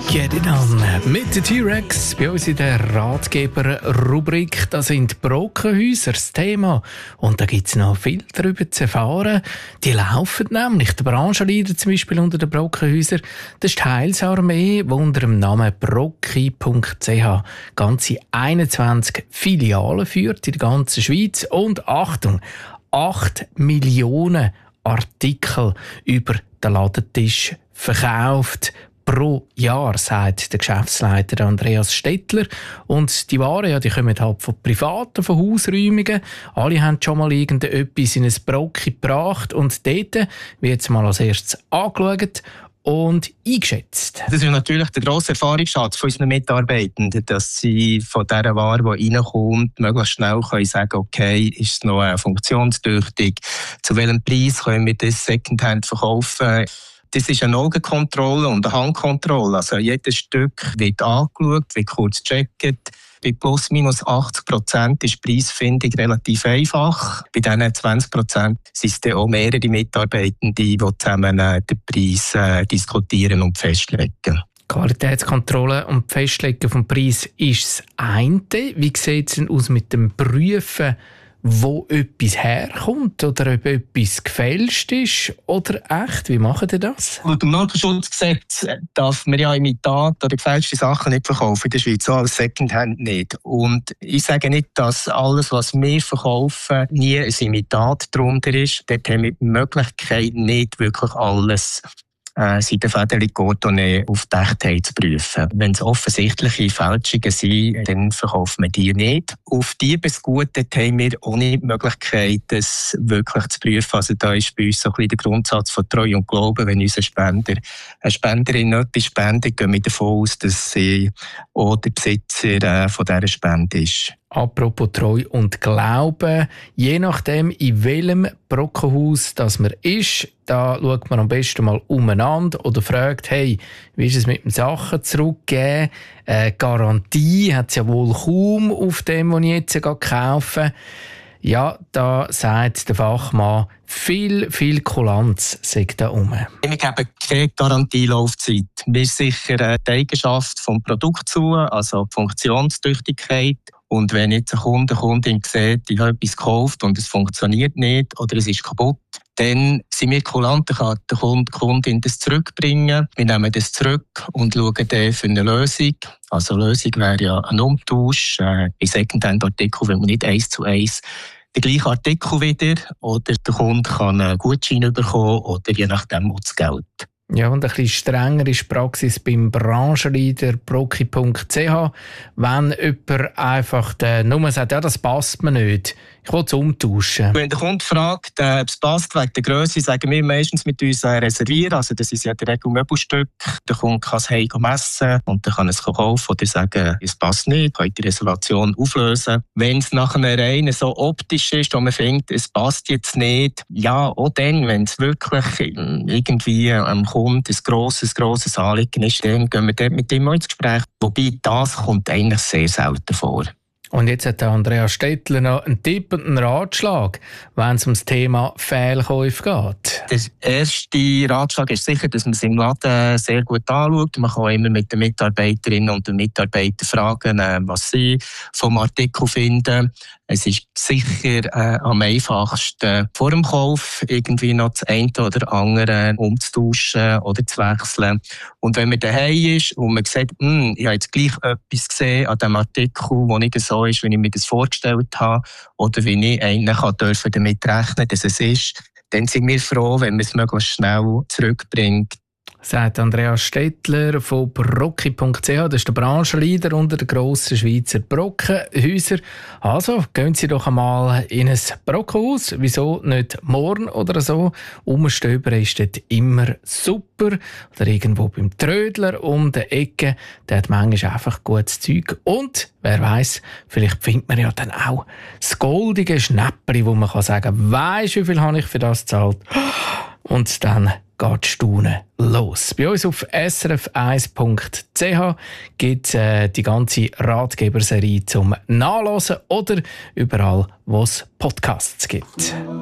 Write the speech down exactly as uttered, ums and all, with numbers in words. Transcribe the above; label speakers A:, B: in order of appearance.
A: Get it on mit der T-Rex. Bei uns in der Ratgeber-Rubrik, da sind Brockenhäuser das Thema. Und da gibt es noch viel darüber zu erfahren. Die laufen nämlich, der Branchenleader zum Beispiel unter den Brockenhäusern, das ist die Heilsarmee, die unter dem Namen brocki punkt c h ganze einundzwanzig Filialen führt in der ganzen Schweiz. Und Achtung, acht Millionen Artikel über den Ladentisch verkauft pro Jahr, sagt der Geschäftsleiter Andreas Stettler. Und die Waren, ja, die kommen halt von Privaten, von Hausräumungen. Alle haben schon mal irgendetwas in ein Brocki gebracht und dort wird jetzt mal als erstes angeschaut und eingeschätzt.
B: Das ist natürlich der grosse Erfahrungsschatz von unseren Mitarbeitenden, dass sie von dieser Ware, die reinkommt, möglichst schnell können sagen, okay, ist es noch funktionstüchtig, zu welchem Preis können wir das Secondhand verkaufen. Das ist eine Augenkontrolle und eine Handkontrolle. Also jedes Stück wird angeschaut, wird kurz gecheckt. Bei plus minus achtzig Prozent ist die Preisfindung relativ einfach. Bei diesen zwanzig Prozent sind es dann auch mehrere Mitarbeitende, die zusammen den Preis äh, diskutieren und festlegen.
A: Qualitätskontrolle und das Festlegen des Preises ist das eine. Wie sieht es denn aus mit dem Prüfen, wo etwas herkommt oder ob etwas gefälscht ist oder echt? Wie macht ihr das?
B: Laut dem Markenschutzgesetz darf man ja Imitat oder gefälschte Sachen nicht verkaufen in der Schweiz, so als Secondhand nicht. Und ich sage nicht, dass alles, was wir verkaufen, nie ein Imitat darunter ist. Dort haben wir die Möglichkeit, nicht wirklich alles äh, Seidenfederli Cotonnet auf die Echtheit zu prüfen. Wenn es offensichtliche Fälschungen sind, dann verkaufen wir die nicht. Auf Diebesgut haben wir auch nicht die Möglichkeit, das wirklich zu prüfen. Also da ist bei uns so ein bisschen der Grundsatz von Treu und Glauben. Wenn unser Spender, eine Spenderin etwas spendet, gehen wir davon aus, dass sie auch der Besitzer äh, von dieser Spende ist.
A: Apropos Treu und Glauben, je nachdem, in welchem Brockenhaus das man ist, da schaut man am besten mal umeinander oder fragt, hey, wie ist es mit dem Sachen zurückgeben? Äh, Garantie hat es ja wohl kaum auf dem, was ich jetzt kaufe. Ja, da sagt der Fachmann, viel, viel Kulanz sagt da um.
B: Wir geben keine Garantielaufzeit. Wir sichern die Eigenschaft des Produkts zu, also die Funktionstüchtigkeit. Und wenn jetzt ein Kunde, eine Kundin sieht, ich habe etwas gekauft und es funktioniert nicht oder es ist kaputt, dann sind wir kulant, dann kann der Kunde, die Kundin das zurückbringen. Wir nehmen das zurück und schauen dann für eine Lösung. Also eine Lösung wäre ja ein Umtausch. Äh, bei Secondhand-Artikeln will man nicht eins zu eins den gleichen Artikel wieder oder der Kunde kann einen Gutschein bekommen oder je nachdem auch das Geld.
A: Ja, und ein bisschen strenger ist die Praxis beim Branchenleader brocki punkt c h. Wenn jemand einfach nur sagt, ja, das passt mir nicht, ich will es umtauschen.
B: Wenn der Kunde fragt, ob es passt wegen der Grösse, sagen wir meistens mit uns reservieren. Also das ist ja der Regel Möbelstück. Der Kunde kann es heim messen und dann kann es kaufen oder sagen, es passt nicht, kann die Reservation auflösen. Wenn es nach einer rein so optisch ist, wo man findet, es passt jetzt nicht, ja, auch dann, wenn es wirklich irgendwie am Kunden ein grosses, grosses Anliegen ist, dann gehen wir dort mit ihm ins Gespräch. Wobei das kommt eigentlich sehr selten vor.
A: Und jetzt hat Andreas Stettler noch einen Tipp und einen Ratschlag, wenn es um das Thema Fehlkäufe geht.
B: Der erste Ratschlag ist sicher, dass man es im Laden sehr gut anschaut. Man kann immer mit den Mitarbeiterinnen und den Mitarbeitern fragen, was sie vom Artikel finden. Es ist sicher äh, am einfachsten, vor dem Kauf irgendwie noch das eine oder andere umzutauschen oder zu wechseln. Und wenn man daheim ist und man sieht, hm, ich habe jetzt gleich etwas gesehen an diesem Artikel, das nicht so ist, wie ich mir das vorgestellt habe, oder wie ich eigentlich dürfen damit rechnen, dass es ist, dann sind wir froh, wenn man es möglichst schnell zurückbringt.
A: Sagt Andreas Stettler von brocki punkt c h. Das ist der Branchenleader unter den grossen Schweizer Brockenhäusern. Also, gehen Sie doch einmal in ein Brockenhaus. Wieso nicht morgen oder so? Umstöbern ist dort immer super. Oder irgendwo beim Trödler um die Ecke. Der hat manchmal einfach gutes Zeug. Und, wer weiss, vielleicht findet man ja dann auch das goldige Schnäppchen, wo man kann sagen, weisst wie viel habe ich für das gezahlt? Und dann geht die Staunen los. Bei uns auf s r f eins punkt c h gibt es äh, die ganze Ratgeberserie zum Nachlesen oder überall, wo es Podcasts gibt.